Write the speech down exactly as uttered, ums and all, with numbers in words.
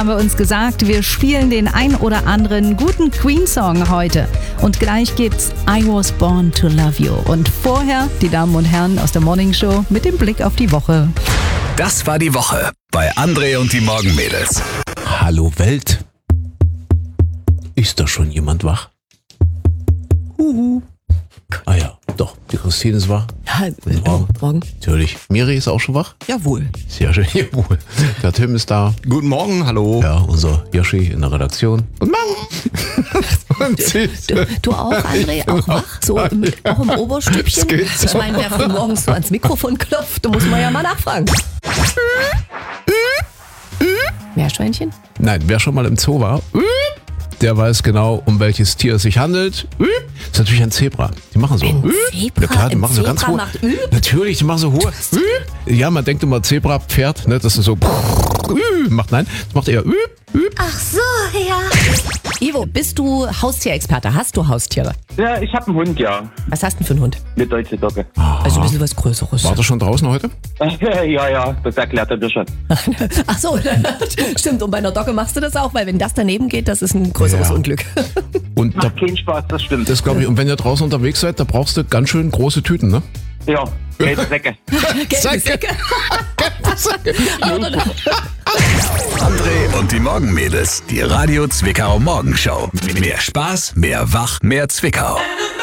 Haben wir uns gesagt, wir spielen den ein oder anderen guten Queen-Song heute. Und gleich gibt's I Was Born to Love You. Und vorher die Damen und Herren aus der Morning Show mit dem Blick auf die Woche. Das war die Woche bei André und die Morgenmädels. Hallo Welt. Ist da schon jemand wach? Huhu. Ah ja, doch, die Christine ist wach. Ja, Morgen. morgen. Natürlich. Miri ist auch schon wach? Jawohl. Sehr schön, jawohl. Der Tim ist da. Guten Morgen, hallo. Ja, unser Yoshi in der Redaktion. Guten Morgen. Und Du, du auch, André, auch wach? So im, auch im Oberstübchen? Ich meine, wer von morgens so ans Mikrofon klopft, da muss man ja mal nachfragen. Meerschweinchen? Nein, wer schon mal im Zoo war, der weiß genau, um welches Tier es sich handelt. Das ist natürlich ein Zebra. Die machen so. Ein Zebra? Ja klar, die Ein machen so Zebra ganz hohe. macht Ü? Natürlich, die machen so hohe. Ja, man denkt immer Zebra, Pferd, ne, das ist so. Macht nein, das macht eher. Ach so, ja. Ivo, bist du Haustierexperte? Hast du Haustiere? Ja, ich habe einen Hund, ja. Was hast du denn für einen Hund? Eine deutsche Dogge. Also ein bisschen was Größeres. War das schon draußen heute? ja, ja, das erklärt er mir schon. Ach so, stimmt. Und bei einer Dogge machst du das auch, weil wenn das daneben geht, das ist ein größeres Ja. Unglück. Und da, Macht keinen Spaß, das stimmt. das glaube ich. Und wenn ihr draußen unterwegs seid, da brauchst du ganz schön große Tüten, ne? ja, gelbe Säcke. Gelbe Säcke. André und die Morgenmädels. Die Radio Zwickau Morgenshow. Mehr Spaß, mehr Wach, mehr Zwickau.